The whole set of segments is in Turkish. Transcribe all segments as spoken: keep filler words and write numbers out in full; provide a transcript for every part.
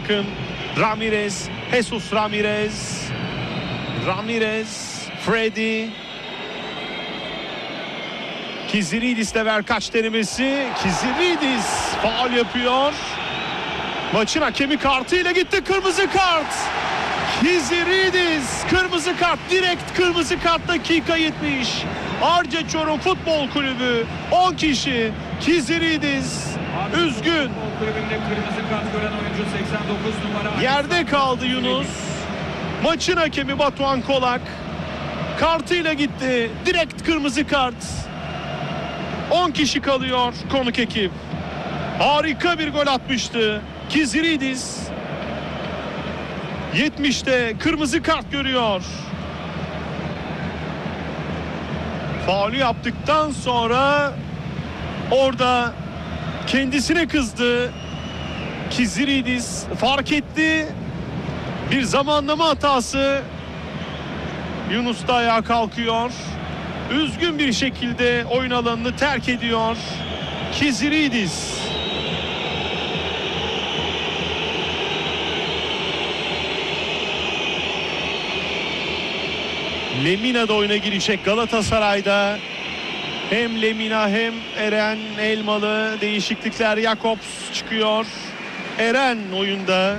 yakın. Ramirez, Jesus Ramirez. Ramirez, Freddy. Kiziridis'le verkaç denemesi. Kiziridis faul yapıyor. Maçın hakemi kartıyla gitti, kırmızı kart. Kiziridis kırmızı kart, direkt kırmızı kart, dakika yetmiş. Arca Çorum Futbol Kulübü on kişi. Kiziridis üzgün. Kırmızı kart gören oyuncu seksen dokuz numara. Yerde kaldı Yunus. Maçın hakemi Batuhan Kolak kartıyla gitti, direkt kırmızı kart. on kişi kalıyor konuk ekip. Harika bir gol atmıştı Kiziridis. yetmişte kırmızı kart görüyor. Faulü yaptıktan sonra orada kendisine kızdı. Kiziridis fark etti. Bir zamanlama hatası. Yunus da ayağa kalkıyor. Üzgün bir şekilde oyun alanını terk ediyor Kiziridis. Lemina da oyuna girecek Galatasaray'da. Hem Lemina hem Eren Elmalı, değişiklikler. Jakobs çıkıyor. Eren oyunda.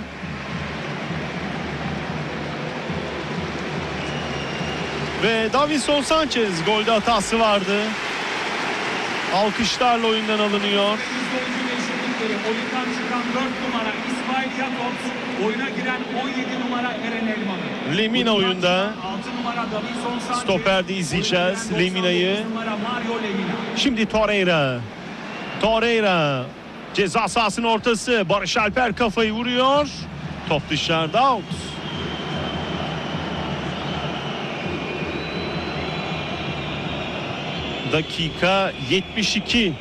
Ve Davinson Sanchez golde hatası vardı. Alkışlarla oyundan alınıyor. Oyundan çıkan dört numara İsmail Jakobs, oyuna giren on yedi numara Eren Elmalı. Lemina oyunda. altı numara Davinson Sanchez. Stoperde izleyeceğiz Lemina'yı. Şimdi Torreira. Torreira. Ceza sahasının ortası. Barış Alper kafayı vuruyor. Top dışarıda, out. Dakika yetmiş iki.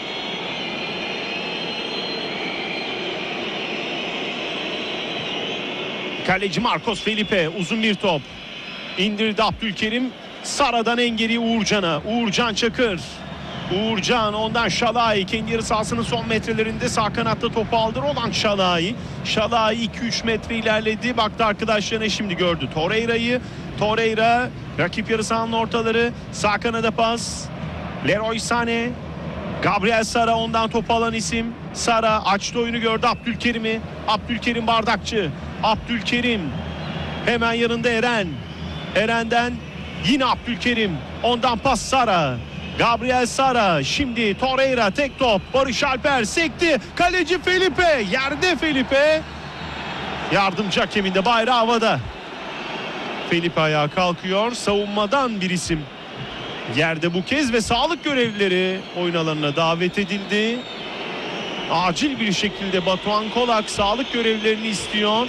Kaleci Marcos Felipe, uzun bir top. İndirdi Abdülkerim. Sara'dan en geri Uğurcan'a. Uğurcan Çakır. Uğurcan, ondan Şalay. Kendi yarı sahasının son metrelerinde sağ kanatta topu aldı. Olan Şalay. Şalay iki üç metre ilerledi. Baktı arkadaşlarına, şimdi gördü Torreira'yı. Torreira rakip yarı sahanın ortaları. Sağ kanada pas. Leroy Sané. Gabriel Sara ondan topu alan isim. Sara açtı oyunu, gördü Abdülkerim'i. Abdülkerim Bardakçı. Abdülkerim. Hemen yanında Eren. Eren'den yine Abdülkerim. Ondan pas Sara. Gabriel Sara. Şimdi Torreira, tek top. Barış Alper sekti. Kaleci Felipe. Yerde Felipe. Yardımcı hakemin de bayrağı havada. Felipe ayağa kalkıyor. Savunmadan bir isim yerde bu kez ve sağlık görevlileri oyun alanına davet edildi. Acil bir şekilde Batuhan Kolak sağlık görevlilerini istiyor.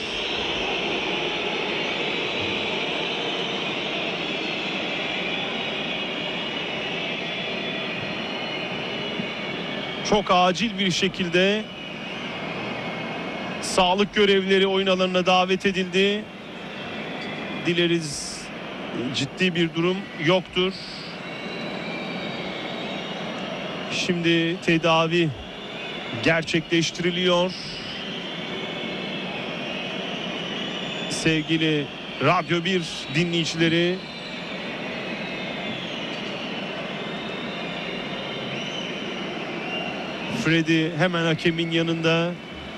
Çok acil bir şekilde sağlık görevlileri oyun alanına davet edildi. Dileriz ciddi bir durum yoktur. Şimdi tedavi gerçekleştiriliyor. Sevgili Radyo bir dinleyicileri, Freddy hemen hakemin yanında.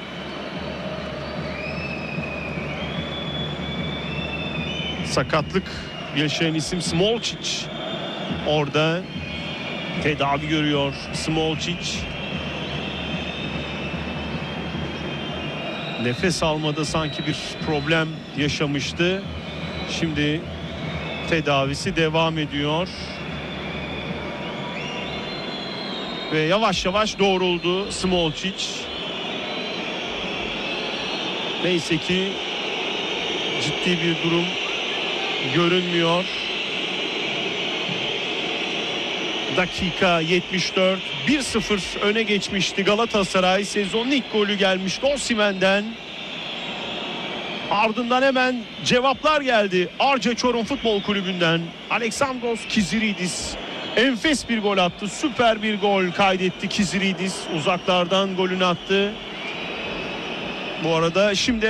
Sakatlık yaşayan isim Smolčić orada tedavi görüyor. Smolčić nefes almada sanki bir problem yaşamıştı. Şimdi tedavisi devam ediyor. Ve yavaş yavaş doğruldu Smolčić. Neyse ki ciddi bir durum görünmüyor. Dakika yetmiş dört. bir sıfır öne geçmişti Galatasaray. Sezonun ilk golü gelmişti Osimhen'den. Ardından hemen cevaplar geldi. Arca Çorum Futbol Kulübü'nden. Alexandros Kiziridis enfes bir gol attı. Süper bir gol kaydetti Kiziridis. Uzaklardan golünü attı. Bu arada şimdi